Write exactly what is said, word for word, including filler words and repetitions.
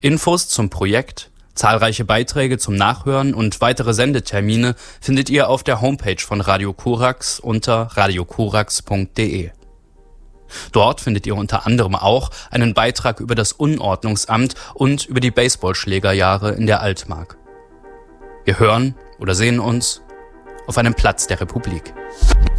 Infos zum Projekt, zahlreiche Beiträge zum Nachhören und weitere Sendetermine findet ihr auf der Homepage von Radio Korax unter radio korax punkt de. Dort findet ihr unter anderem auch einen Beitrag über das Unordnungsamt und über die Baseballschlägerjahre in der Altmark. Wir hören oder sehen uns auf einem Platz der Republik.